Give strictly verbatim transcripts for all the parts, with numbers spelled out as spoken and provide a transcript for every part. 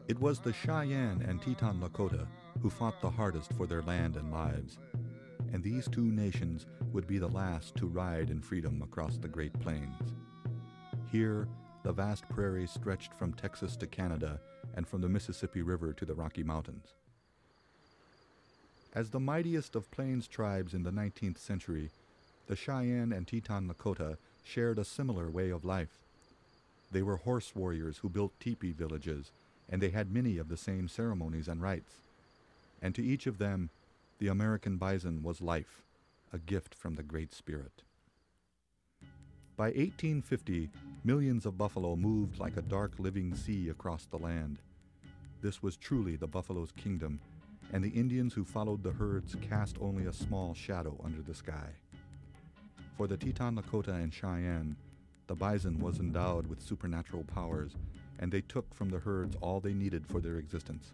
It was the Cheyenne and Teton Lakota who fought the hardest for their land and lives, and these two nations would be the last to ride in freedom across the Great Plains. Here, the vast prairies stretched from Texas to Canada and from the Mississippi River to the Rocky Mountains. As the mightiest of Plains tribes in the nineteenth century, the Cheyenne and Teton Lakota shared a similar way of life. They were horse warriors who built teepee villages, and they had many of the same ceremonies and rites. And to each of them, the American bison was life, a gift from the Great Spirit. By eighteen fifty, millions of buffalo moved like a dark living sea across the land. This was truly the buffalo's kingdom, and the Indians who followed the herds cast only a small shadow under the sky. For the Teton Lakota and Cheyenne, the bison was endowed with supernatural powers, and they took from the herds all they needed for their existence.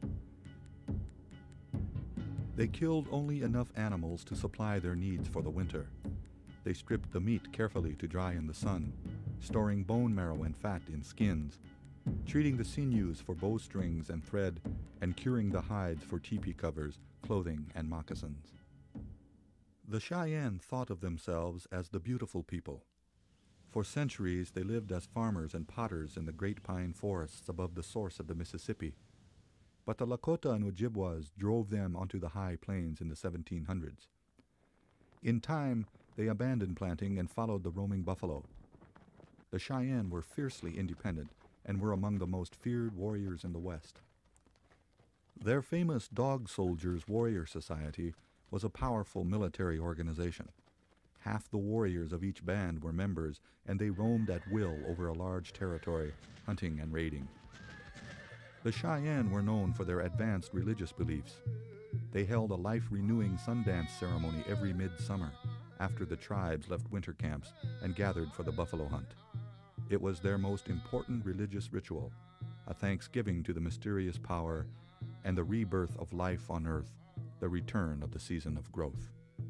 They killed only enough animals to supply their needs for the winter. They stripped the meat carefully to dry in the sun, storing bone marrow and fat in skins, treating the sinews for bowstrings and thread, and curing the hides for teepee covers, clothing, and moccasins. The Cheyenne thought of themselves as the beautiful people. For centuries, they lived as farmers and potters in the great pine forests above the source of the Mississippi. But the Lakota and Ojibwas drove them onto the high plains in the seventeen hundreds. In time, they abandoned planting and followed the roaming buffalo. The Cheyenne were fiercely independent and were among the most feared warriors in the West. Their famous Dog Soldiers Warrior Society was a powerful military organization. Half the warriors of each band were members, and they roamed at will over a large territory, hunting and raiding. The Cheyenne were known for their advanced religious beliefs. They held a life-renewing Sundance ceremony every midsummer after the tribes left winter camps and gathered for the buffalo hunt. It was their most important religious ritual, a thanksgiving to the mysterious power and the rebirth of life on earth, the return of the season of growth.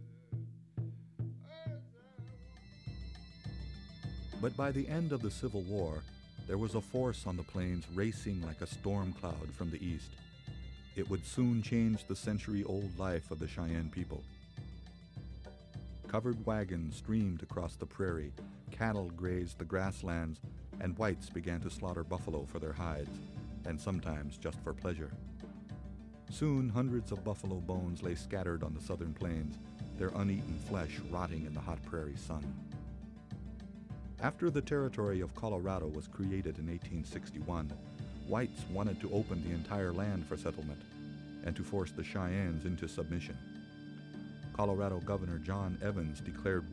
But by the end of the Civil War, there was a force on the plains racing like a storm cloud from the east. It would soon change the century-old life of the Cheyenne people. Covered wagons streamed across the prairie, cattle grazed the grasslands, and whites began to slaughter buffalo for their hides, and sometimes just for pleasure. Soon hundreds of buffalo bones lay scattered on the southern plains, their uneaten flesh rotting in the hot prairie sun. After the territory of Colorado was created in eighteen sixty-one, whites wanted to open the entire land for settlement and to force the Cheyennes into submission. Colorado Governor John Evans declared